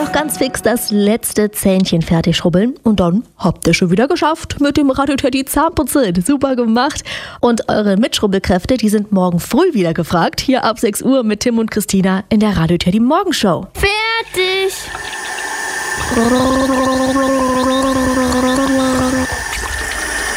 noch ganz fix das letzte Zähnchen fertig schrubbeln und dann habt ihr schon wieder geschafft mit dem Radio Teddy Zahnputzen. Super gemacht. Und eure Mitschrubbelkräfte, die sind morgen früh wieder gefragt, hier ab 6 Uhr mit Tim und Christina in der Radio Teddy Morgenshow. Fertig!